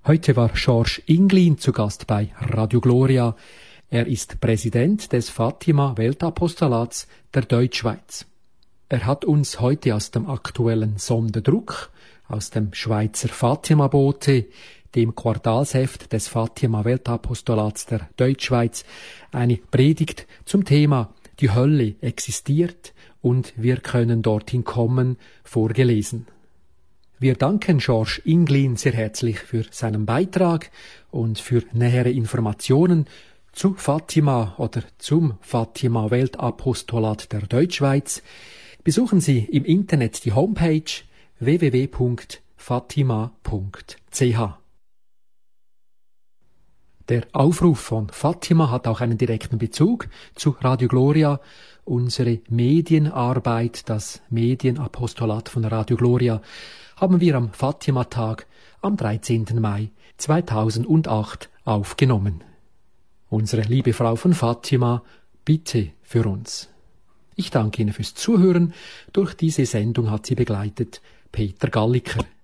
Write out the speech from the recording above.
Heute war George Inglin zu Gast bei Radio Gloria. Er ist Präsident des Fatima-Weltapostolats der Deutschschweiz. Er hat uns heute aus dem aktuellen Sonderdruck, aus dem Schweizer Fatima-Bote, dem Quartalsheft des Fatima-Weltapostolats der Deutschschweiz, eine Predigt zum Thema "Die Hölle existiert und wir können dorthin kommen" vorgelesen. Wir danken George Inglin sehr herzlich für seinen Beitrag und für nähere Informationen zu Fatima oder zum Fatima-Weltapostolat der Deutschschweiz. Besuchen Sie im Internet die Homepage www.fatima.ch. Der Aufruf von Fatima hat auch einen direkten Bezug zu Radio Gloria. Unsere Medienarbeit, das Medienapostolat von Radio Gloria, haben wir am Fatima-Tag am 13. Mai 2008 aufgenommen. Unsere liebe Frau von Fatima, bitte für uns. Ich danke Ihnen fürs Zuhören. Durch diese Sendung hat sie begleitet Peter Galliker.